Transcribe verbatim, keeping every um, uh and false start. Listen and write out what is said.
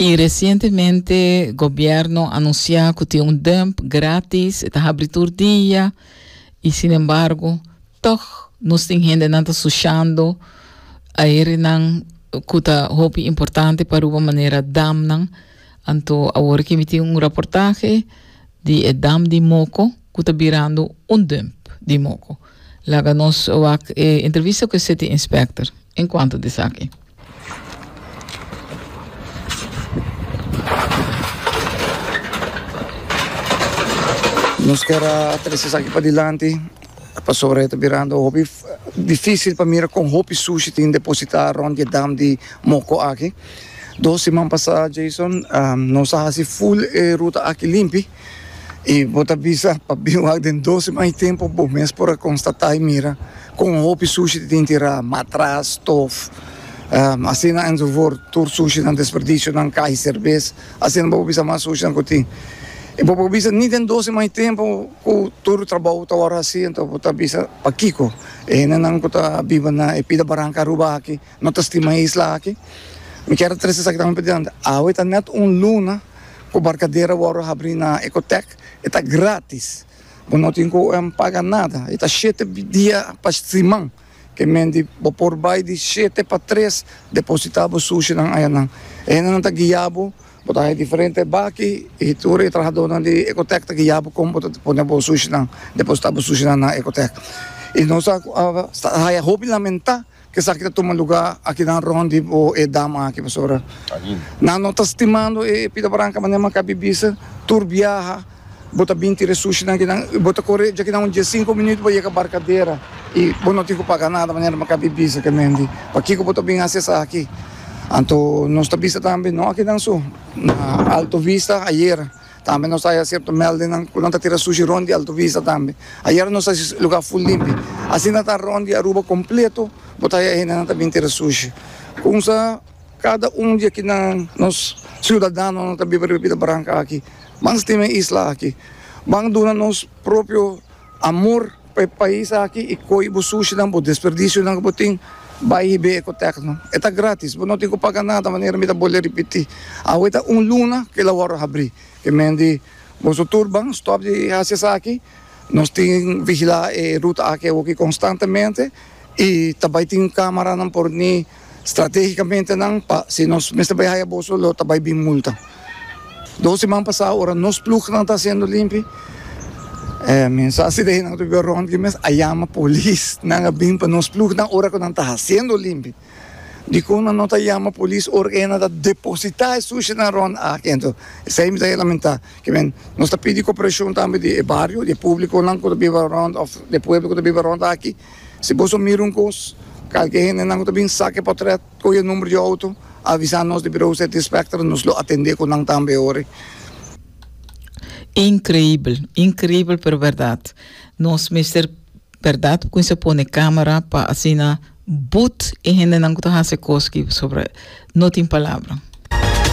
Y recientemente el gobierno anunció que tiene un dump gratis, está abritura día, y sin embargo, toch nos tem gente não susciando a ir nan kuta hopi importante para uma maneira dam nan anto agora que me tem um reportagem de dam de Moco kuta virando um dump de Moco. Laga nos wak eh, entrevista com o city inspector enquanto de aqui. Nós queremos trazer aqui para adiante, para sobre esta virando hobby difícil para mira com hobby sushi tem depositar onde dam de Moco aqui. Dois semanas passadas, Jason, um, nós fazemos full eh, ruta aqui limpi e bota visa para biwag den dois semanas tempo bom mês para constatar mira com hobby sushi tem tirar matras, stof, um, assim na enzo vor tour sushi não desperdício não cai cerveja, assim não vou bisa mais sushi não cotim. E po bisa ni den doze mai tempo ko turu trabaho ta wara si ento po ta bisa pakiko e nanang ko ta biba na e pida barangka ruba aqui no tastima isla aqui me quero trazer essa questão pedindo awe ta net un luna ko barcadeira wara abrir na Ecotec eta grátis bo não tem ko um, paga nada eta sete dia para simão que mendi por bai de sete para três depositava sushi nang ayanang e nanang ta guiabo botar é diferente baki e tudo trabalhador na de Ecotec que já como botar põe bo sushi na depositar bo sushi na Ecotec e nós a a hobby lamentar que essa aqui toma lugar aqui na ronde o é dama aqui professora na nota estimando e pida branca mas não cabe bisa tur viaja botar vinte sushi na que botar correr já que não dia cinco minutos para ir a barcadeira e bom não tenho que pagar nada mas não cabe bisa que mendi aqui que botar bem acessar aqui. Anto nós está vista também não aqui não só na Alto Vista ayer também nós está certo melde não quando está tira sushi ronde Alto Vista também ayer nós está lugar full limpo assim não está ronde Aruba completo botar aí não está bem tira sushi com sa cada um dia que na nós cidadãos não está bem bebida branca aqui mas tem isla aqui bang dona nos próprio amor para país aqui e coi bo sushi não bo desperdício não botin Bayi be Ecotec no. Eta gratis, não tem que pagar nada, maneira me da boleh repetir. Awe ta um luna que la waro abrir. Que mendi boso turban stop de acessar aqui. Nós tem vigilar a ruta aqui aqui constantemente e também tem câmera não por ni estrategicamente não pa se nós mestre vai a boso lo também bem multa. Dois semanas passadas, ora nós plug não está sendo limpo. Eh, mensagem daí não tive ronde que mas ayama polis nanga bim pa nos plug na ora que não está sendo limpo. De quando não está ayama polis ora que não está depositar sushi na ronde aqui então sei me daí lamentar que men nós está pedindo cooperação também de barrio de público não que vive ronde of de público que vive ronde aqui se você mira um cos alguém não que bem saque para com o número de auto avisar nós de bureau de inspector nos lo atender com não também ora. Incrível, incrível por verdade. Nós, mister verdade, com se põe câmera para assim, but e gente não está fazendo coisas sobre, não tem palavra.